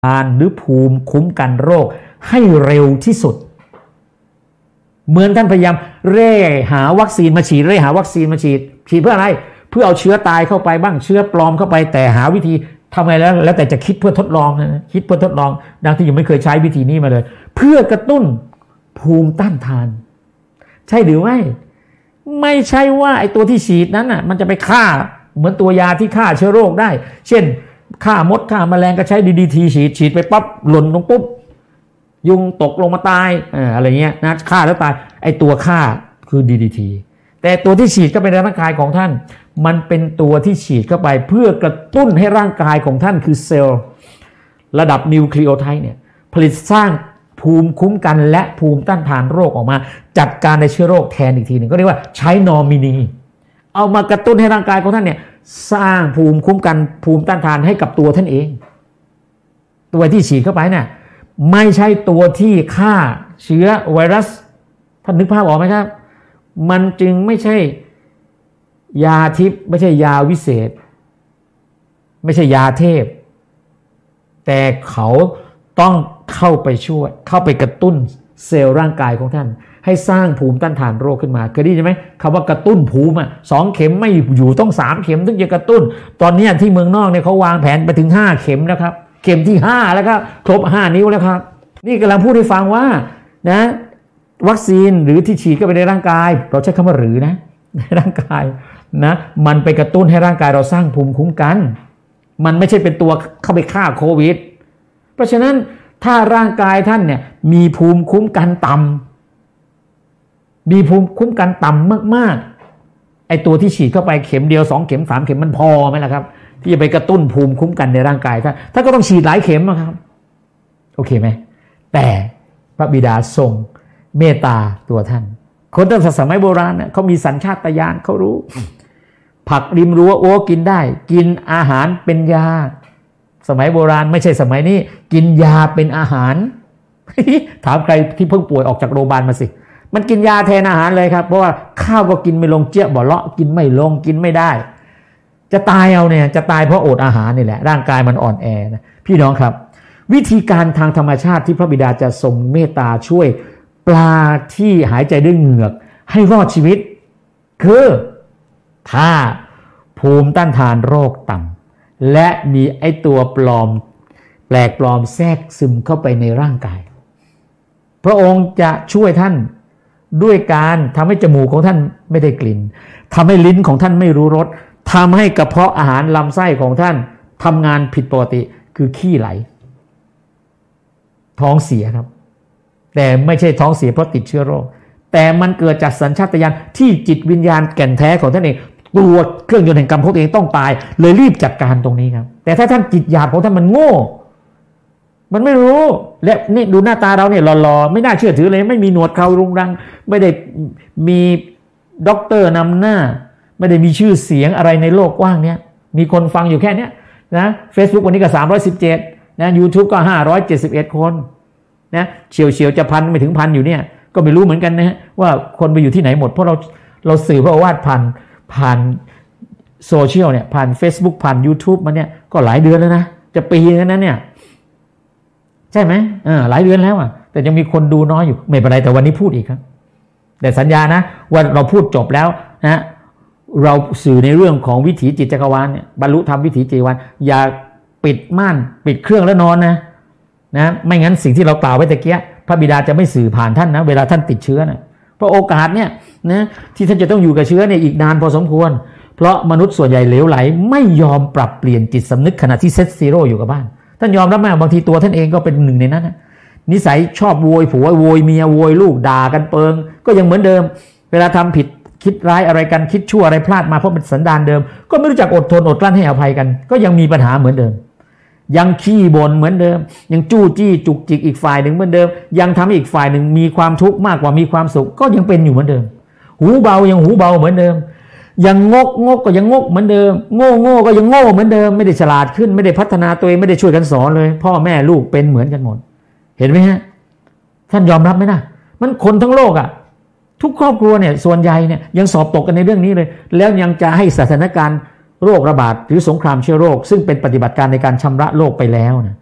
านหรือภูมิคุ้มกันโรคให้เร็วที่สุดเหมือนท่านพยายามเร่หาวัคซีนมาฉีดเพื่ออะไรเพื่อเอาเชื้อตายเข้าไปบ้างเชื้อปลอมเข้าไปแต่หาวิธีทำไงแล้วแต่จะคิดเพื่อทดลองนะคิดเพื่อทดลองดังที่ยังไม่เคยใช้วิธีนี้มาเลยเพื่อกระตุ้นภูมิต้านทานใช่หรือไม่ใช่ว่าไอ้ตัวที่ฉีดนั้นน่ะมันจะไปฆ่าเหมือนตัวยาที่ฆ่าเชื้อโรคได้เช่นฆ่ามดฆ่าแมลงก็ใช้ DDT ฉีดไปปั๊บหล่นลงปุ๊บยุงตกลงมาตายอะไรเงี้ยนะฆ่าแล้วตายไอ้ตัวฆ่าคือ DDT แต่ตัวที่ฉีดเข้าไปในร่างกายของท่านมันเป็นตัวที่ฉีดเข้าไปเพื่อกระตุ้นให้ร่างกายของท่านคือเซลล์ระดับนิวคลีโอไทด์เนี่ยผลิตสร้างภูมิคุ้มกันและภูมิต้านทานโรคออกมาจัดการในเชื้อโรคแทนอีกทีหนึ่งก็เรียกว่าใช้นอมินีเอามากระตุ้นให้ร่างกายของท่านเนี่ยสร้างภูมิคุ้มกันภูมิต้านทานให้กับตัวท่านเองตัวที่ฉีดเข้าไปเนี่ยไม่ใช่ตัวที่ฆ่าเชื้อไวรัสท่านนึกภาพออกไหมครับมันจึงไม่ใช่ยาทิพย์ไม่ใช่ยาวิเศษไม่ใช่ยาเทพแต่เขาต้องเข้าไปช่วยเข้าไปกระตุ้นเซลล์ร่างกายของท่านให้สร้างภูมิต้านทานโรคขึ้นมาเคยได้ยินไหมคำว่ากระตุ้นภูมิ2 เข็มไม่อยู่ต้อง3 เข็มถึงจะกระตุ้นตอนนี้ที่เมืองนอกเนี่ยเขาวางแผนไปถึง5 เข็มแล้วครับเข็มที่5แล้วครับครบ5 นิ้วแล้วครับนี่กำลังพูดให้ฟังว่านะวัคซีนหรือที่ฉีดเข้าไปในร่างกายเราใช้คำว่าหรือนะในร่างกายนะมันไปกระตุ้นให้ร่างกายเราสร้างภูมิคุ้มกันมันไม่ใช่เป็นตัวเข้าไปฆ่าโควิดเพราะฉะนั้นถ้าร่างกายท่านเนี่ยมีภูมิคุ้มกันต่ำมากๆไอตัวที่ฉีดเข้าไปเข็มเดียว2 เข็ม3 เข็มมันพอไหมล่ะครับที่จะไปกระตุ้นภูมิคุ้มกันในร่างกายท่านก็ต้องฉีดหลายเข็มนะครับโอเคไหมแต่พระบิดาทรงเมตตาตัวท่านคนตั้งแต่สมัยโบราณเขามีสัญชาตญาณเขารู้ผักริมรั้วโอ้กินได้กินอาหารเป็นยาสมัยโบราณไม่ใช่สมัยนี้กินยาเป็นอาหาร ถามใครที่เพิ่งป่วยออกจากโรงพยาบาลมาสิมันกินยาแทนอาหารเลยครับเพราะว่าข้าวก็กินไม่ลงเจี๊ยบบ่เลาะกินไม่ลงกินไม่ได้จะตายเอาเนี่ยจะตายเพราะอดอาหารนี่แหละร่างกายมันอ่อนแอนะพี่น้องครับวิธีการทางธรรมชาติที่พระบิดาจะทรงเมตตาช่วยปลาที่หายใจด้วยเหงือกให้รอดชีวิตคือถ้าภูมิต้านทานโรคต่ำและมีไอตัวปลอมแปลกปลอมแทรกซึมเข้าไปในร่างกายพระองค์จะช่วยท่านด้วยการทำให้จมูกของท่านไม่ได้กลิ่นทำให้ลิ้นของท่านไม่รู้รสทำให้กระเพาะอาหารลำไส้ของท่านทำงานผิดปกติคือขี้ไหลท้องเสียครับแต่ไม่ใช่ท้องเสียเพราะติดเชื้อโรคแต่มันเกิดจากสัญชาตญาณที่จิตวิญญาณแก่นแท้ของท่านเองกลัวเครื่องยนต์แห่งกรรมของตัวเองต้องตายเลยรีบจัดการตรงนี้ครับแต่ถ้าท่านจิตหยาบของท่านมันโง่มันไม่รู้และนี่ดูหน้าตาเราเนี่ยหล่อๆไม่น่าเชื่อถือเลยไม่มีหนวดเครารุงรังไม่ได้มีด็อกเตอร์นำหน้าไม่ได้มีชื่อเสียงอะไรในโลกกว้างเนี้ยมีคนฟังอยู่แค่เนี้ยนะ Facebook วันนี้ก็317นะ YouTube ก็571คนนะเฉียวจะพันไม่ถึงพันอยู่เนี่ยก็ไม่รู้เหมือนกันนะฮะว่าคนไปอยู่ที่ไหนหมดเพราะเราสื่อพระโอวาทผ่านโซเชียลเนี่ยผ่าน Facebook ผ่าน YouTube มาเนี่ยก็หลายเดือนแล้วนะจะปีแล้วนะเนี่ยใช่ไหมหลายเดือนแล้วแต่ยังมีคนดูน้อยอยู่ไม่เป็นไรแต่วันนี้พูดอีกครับแต่สัญญานะว่าเราพูดจบแล้วนะเราสื่อในเรื่องของวิถีจิตจักรวาลเนี่ยบรรลุธรรมวิถีจิตจักรวาลอย่าปิดม่านปิดเครื่องแล้วนอนนะไม่งั้นสิ่งที่เรากล่าวไว้ตะเกียพระบิดาจะไม่สื่อผ่านท่านนะเวลาท่านติดเชื้อนะเพราะโอกาสเนี่ยนะที่ท่านจะต้องอยู่กับเชื้อเนี่ยอีกนานพอสมควรเพราะมนุษย์ส่วนใหญ่เหลวไหลไม่ยอมปรับเปลี่ยนจิตสำนึกขณะที่เซตซีโร่อยู่กับบ้านท่านยอมรับไหมบางทีตัวท่านเองก็เป็นหนึ่งในนั้นนะนิสัยชอบโวยผัวโวยเมียโวยลูกด่ากันเปิงก็ยังเหมือนเดิมเวลาทำผิดคิดร้ายอะไรกันคิดชั่วอะไรพลาดมาเพราะเป็นสันดานเดิมก็ไม่รู้จักอดทนอดกลั้นให้อภัยกันก็ยังมีปัญหาเหมือนเดิมยังขี้บ่นเหมือนเดิมยังจู้จี้จุกจิกอีกฝ่ายหนึ่งเหมือนเดิมยังทำให้อีกฝ่ายหนึ่งมีความทุกข์มากกว่ามีความสุขก็ยังเป็นอยู่เหมือนเดิมหูเบายังหูเบาเหมือนเดิมยังงกก็ยังงกเหมือนเดิมโง่ก็ยังโง่เหมือนเดิมไม่ได้ฉลาดขึ้นไม่ได้พัฒนาตัวเองไม่ได้ช่วยกันสอนเลยพ่อแม่ลูกเป็นเหมือนกันหมดเห็นไหมฮะท่านยอมรับไหมนะมันคนทั้งโลกทุกครอบครัวเนี่ยส่วนใหญ่เนี่ยยังสอบตกกันในเรื่องนี้เลยแล้วยังจะให้สถานการณ์โรคระบาดหรือสงครามเชื้อโรคซึ่งเป็นปฏิบัติการในการชำระโลกไปแล้วนะ